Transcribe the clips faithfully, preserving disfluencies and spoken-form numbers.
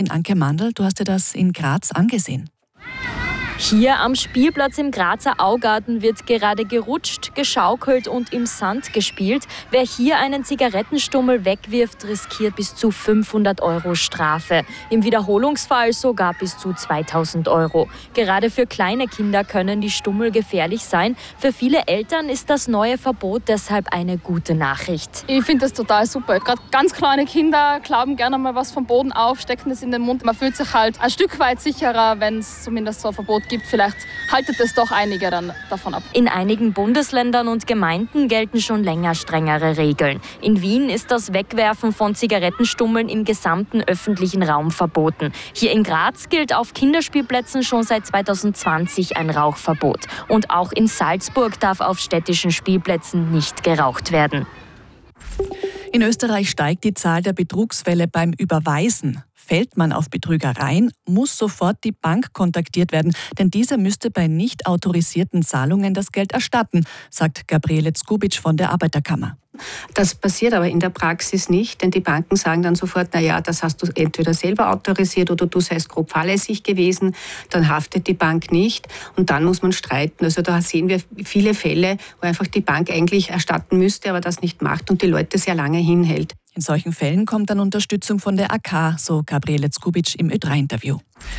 Kollegin Anke Mandl, du hast dir das in Graz angesehen. Hier am Spielplatz im Grazer Augarten wird gerade gerutscht, geschaukelt und im Sand gespielt. Wer hier einen Zigarettenstummel wegwirft, riskiert bis zu fünfhundert Euro Strafe. Im Wiederholungsfall sogar bis zu zweitausend Euro. Gerade für kleine Kinder können die Stummel gefährlich sein. Für viele Eltern ist das neue Verbot deshalb eine gute Nachricht. Ich finde das total super. Gerade ganz kleine Kinder glauben gerne mal was vom Boden auf, stecken es in den Mund. Man fühlt sich halt ein Stück weit sicherer, wenn es zumindest so ein Verbot gibt. Vielleicht haltet es doch einige dann davon ab. In einigen Bundesländern und Gemeinden gelten schon länger strengere Regeln. In Wien ist das Wegwerfen von Zigarettenstummeln im gesamten öffentlichen Raum verboten. Hier in Graz gilt auf Kinderspielplätzen schon seit zweitausendzwanzig ein Rauchverbot. Und auch in Salzburg darf auf städtischen Spielplätzen nicht geraucht werden. In Österreich steigt die Zahl der Betrugsfälle beim Überweisen. Fällt man auf Betrügereien, muss sofort die Bank kontaktiert werden, denn diese müsste bei nicht autorisierten Zahlungen das Geld erstatten, sagt Gabriele Zgubic von der Arbeiterkammer. Das passiert aber in der Praxis nicht, denn die Banken sagen dann sofort, na ja, das hast du entweder selber autorisiert oder du seist grob fahrlässig gewesen, dann haftet die Bank nicht und dann muss man streiten. Also da sehen wir viele Fälle, wo einfach die Bank eigentlich erstatten müsste, aber das nicht macht und die Leute sehr lange hinhält. In solchen Fällen kommt dann Unterstützung von der A K, so Gabriele Zgubic im Ö drei Interview.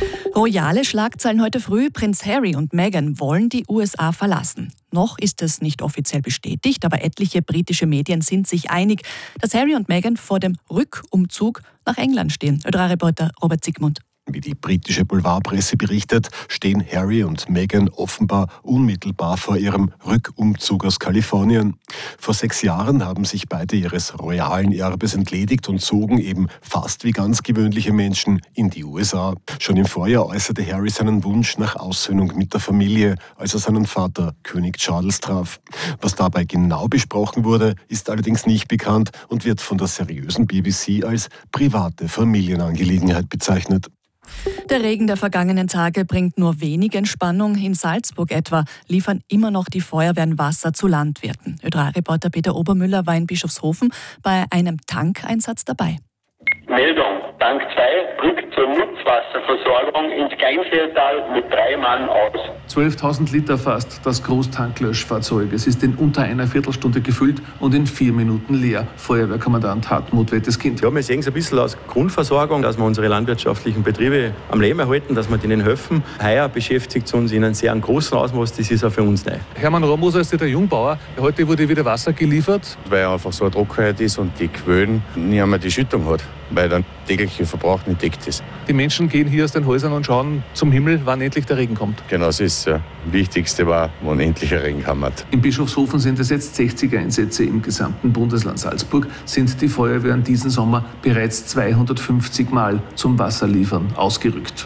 Royale Schlagzeilen heute früh. Prinz Harry und Meghan wollen die U S A verlassen. Noch ist es nicht offiziell bestätigt, aber etliche britische Medien sind sich einig, dass Harry und Meghan vor dem Rückumzug nach England stehen. Ö drei Reporter Robert Zygmunt. Wie die britische Boulevardpresse berichtet, stehen Harry und Meghan offenbar unmittelbar vor ihrem Rückumzug aus Kalifornien. Vor sechs Jahren haben sich beide ihres royalen Erbes entledigt und zogen eben fast wie ganz gewöhnliche Menschen in die U S A. Schon im Vorjahr äußerte Harry seinen Wunsch nach Aussöhnung mit der Familie, als er seinen Vater König Charles traf. Was dabei genau besprochen wurde, ist allerdings nicht bekannt und wird von der seriösen B B C als private Familienangelegenheit bezeichnet. Der Regen der vergangenen Tage bringt nur wenig Entspannung. In Salzburg etwa liefern immer noch die Feuerwehren Wasser zu Landwirten. Ö drei Reporter Peter Obermüller war in Bischofshofen bei einem Tankeinsatz dabei. Meldung, Tank zwei rückt zur Nutzwasserversorgung ins Kleinseetal mit drei Mann aus. zwölftausend Liter fasst das Großtanklöschfahrzeug. Es ist in unter einer Viertelstunde gefüllt und in vier Minuten leer. Feuerwehrkommandant Hartmut Wetteskind. Ja, wir sehen es ein bisschen als Grundversorgung, dass wir unsere landwirtschaftlichen Betriebe am Leben erhalten, dass wir denen helfen. Heuer beschäftigt es uns in einem sehr großen Ausmaß, das ist auch für uns neu. Hermann Romoser ist der Jungbauer. Heute wurde wieder Wasser geliefert. Weil einfach so eine Trockenheit ist und die Quellen nicht einmal die Schüttung hat, weil der tägliche Verbrauch nicht deckt ist. Die Menschen gehen hier aus den Häusern und schauen zum Himmel, wann endlich der Regen kommt. Genau, das ist das Wichtigste, war, wann endlich ein Regen kommt. In Bischofshofen sind es jetzt sechzig Einsätze. Im gesamten Bundesland Salzburg sind die Feuerwehren diesen Sommer bereits zweihundertfünfzig Mal zum Wasserliefern ausgerückt.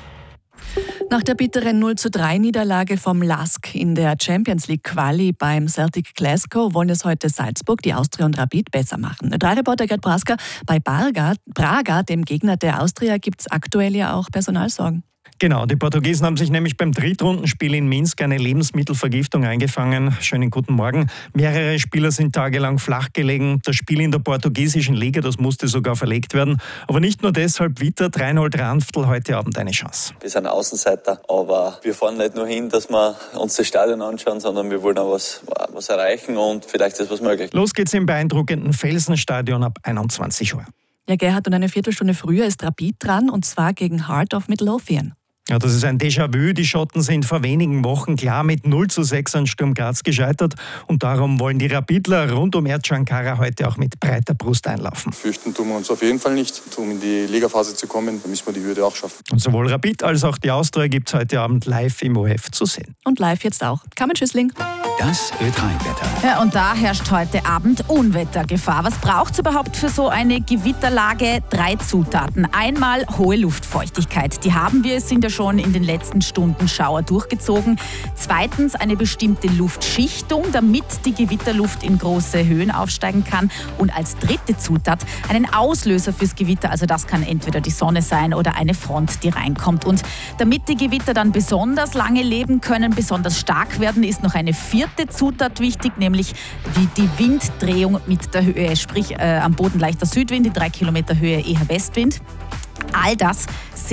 Nach der bitteren null zu drei Niederlage vom L A S K in der Champions League Quali beim Celtic Glasgow wollen es heute Salzburg, die Austria und Rapid besser machen. Ö drei Reporter Gerd Praska, bei Braga, Braga, dem Gegner der Austria, gibt es aktuell ja auch Personalsorgen. Genau, die Portugiesen haben sich nämlich beim Drittrundenspiel in Minsk eine Lebensmittelvergiftung eingefangen. Schönen guten Morgen. Mehrere Spieler sind tagelang flach gelegen. Das Spiel in der portugiesischen Liga, das musste sogar verlegt werden. Aber nicht nur deshalb wittert Reinhold Ranftl heute Abend eine Chance. Wir sind Außenseiter, aber wir fahren nicht nur hin, dass wir uns das Stadion anschauen, sondern wir wollen auch was, was erreichen und vielleicht ist was möglich. Los geht's im beeindruckenden Felsenstadion ab einundzwanzig Uhr. Ja, Gerhard, und eine Viertelstunde früher ist Rapid dran, und zwar gegen Heart of Midlothian. Ja, das ist ein Déjà-vu. Die Schotten sind vor wenigen Wochen klar mit null zu sechs an Sturm Graz gescheitert. Und darum wollen die Rapidler rund um Erdschan Kara heute auch mit breiter Brust einlaufen. Fürchten tun wir uns auf jeden Fall nicht. Um in die Ligaphase zu kommen, dann müssen wir die Hürde auch schaffen. Und sowohl Rapid als auch die Austria gibt es heute Abend live im O F zu sehen. Und live jetzt auch. Carmen Schüssling. Das Ö drei Wetter. Ja, und da herrscht heute Abend Unwettergefahr. Was braucht es überhaupt für so eine Gewitterlage? Drei Zutaten. Einmal hohe Luftfeuchtigkeit. Die haben wir, es sind ja schon in den letzten Stunden Schauer durchgezogen. Zweitens eine bestimmte Luftschichtung, damit die Gewitterluft in große Höhen aufsteigen kann. Und als dritte Zutat einen Auslöser fürs Gewitter. Also das kann entweder die Sonne sein oder eine Front, die reinkommt. Und damit die Gewitter dann besonders lange leben können, besonders stark werden, ist noch eine vierte Zutat wichtig, nämlich die, die Winddrehung mit der Höhe. Sprich, äh, am Boden leichter Südwind, in drei Kilometer Höhe eher Westwind. All das